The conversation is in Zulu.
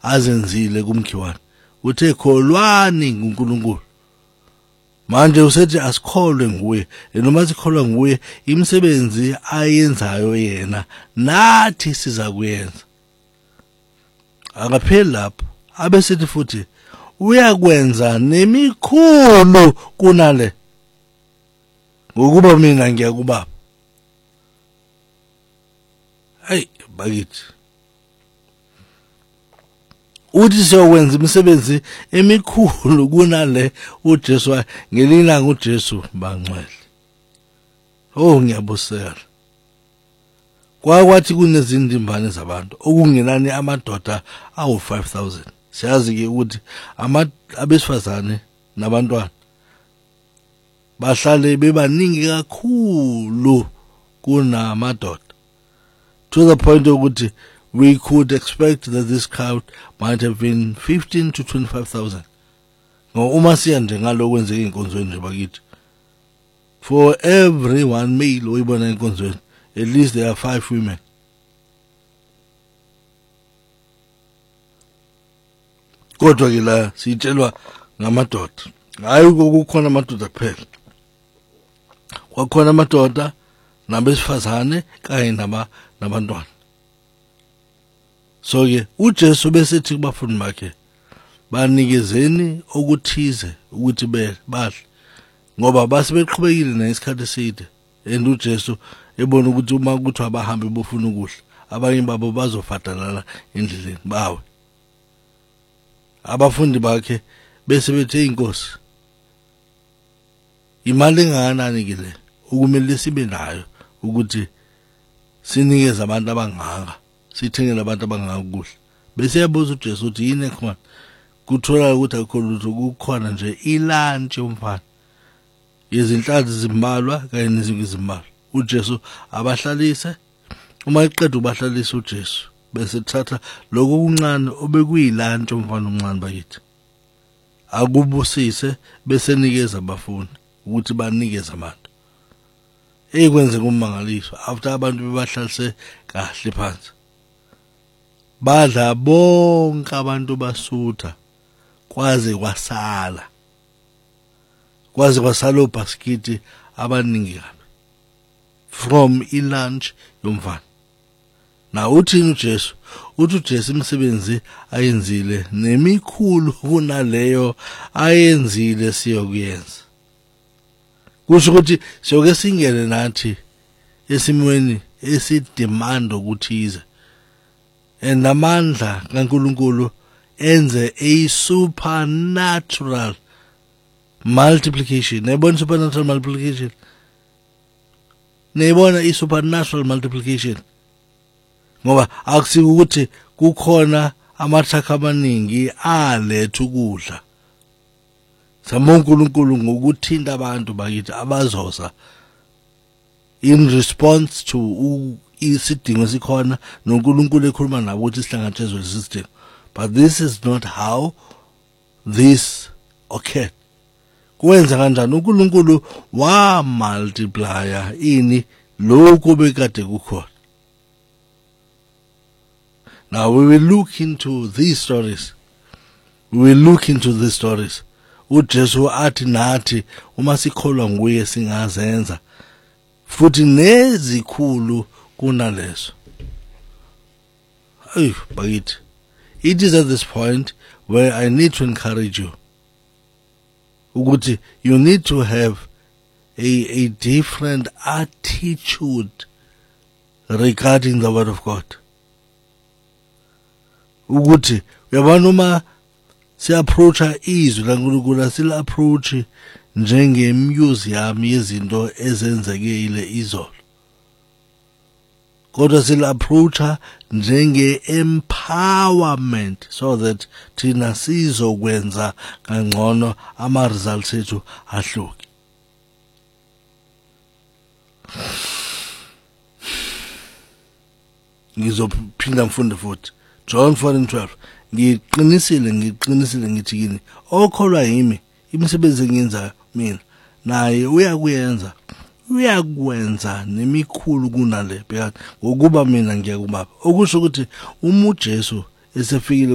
azenzile kumkhiwane uthe kholwani kuNkulunkulu manje usethi asikholwe nguye noma sikholwa nguye imisebenzi ayenzayo yena nathi siza kuyenza akapheli lapho abesithi futhi uyakwenza nemikhulu kunale ngokuba mina ngiyakubaba hey bakithi uthi siyokwenza imisebenzi emikhulu kunale uJesu ngelilanga uJesu bangcwele ngiyabusela kwathi kunezindimbane zabantu okungenani amadoda awu-5,000 siyazi ke ukuthi abesifazane nabantwana bahlale bebaningi kakhulu kunamadoda to the point ukuthi we could expect that this crowd might have been 15 to 25,000 uma siya nje ngalo kwenzeka inkonzweni nje bakithi for every one male oyibona inkonzweni at least there are 5 women kodwa ke la sitshelwa ngamadoda hayi ukukhona amadoda kuphela kwakhona amadoda nabesifazane kanye nabantwana so ke uJesu besethi kubafundi bakhe banikezeni okuthize ukuthi badle ngoba basebeqhubekile nesikhathi eside and uJesu ebona ukuthi uma kuthiwa abahambe bofuna ukudla abanye babo bazofadalala endleleni bawe abafundi bakhe bese bethe inkosi imali engakanani ke le ukumele sibe nayo ukuthi sinikeze abantu abangaka sithengele abantu abangaka ukudla bese yabuza uJesu uthi yini khona kuthola ukuthi akho lutho kukhona nje ilunch yomfana yezinhlanzi zimbalwa kanye nezinye izimbalwa uJesu abahlalise uma eqeda ubahlalisa uJesu bese thatha lokho kuncane obekuyilunch yomfana omncane bakithi akubusise bese nikeza abafundi ukuthi banikeze abantu ekwenze kumangaliswa after abantu bebahlalise kahle phansi badla bonke abantu basutha kwaze kwasala obhaskiti abaningi kabi from ilunch yomfana na uthini uJesu uthi uJesu imisebenzi ayenzile nemikhulu kunaleyo ayenzile siyokuyenza kusho ukuthi siyoke singene nathi esimweni esidemand ukuthize enamandla kaNkulunkulu enze a supernatural multiplication nebona supernatural multiplication nebona I supernatural multiplication ngoba akusike ukuthi kukhona amathakha amaningi aletha ukudla samonkulunkulu ngokuthinta abantu bakithi abazoza in response to isidingo esikhona noNkulunkulu ekhuluma nabo ukuthi sihlangatshezwe lesi sidingo but this is not how this occurred kwenza kanjani uNkulunkulu wa multiplier ini lokho bekade kukhona. Now we will look into these stories. uJesu athi nathi uma sikholwa nguye singazenza futhi nezikhulu kunalezo. Bakithi, it is at this point where I need to encourage you ukuthi you need to have a different attitude regarding the word of God. Ukuthi uyabona uma si-approacha izwi laNkulunkulu sila-approach njenge-museum yezinto ezenzekile izolo, kodwa sila-approacha njenge-empowerment so that thina sizokwenza kangcono ama-results ethu ahluke. Ngizophinda mfunde futhi John 4:12. Ngiqinisile ngithi kini okholwa yimi imisebenzi engiyenzayo mina naye uyakwenza nemikhulu kunale phakathi ngokuba mina ngiya kuBaba. Okusho ukuthi uma uJesu esefikile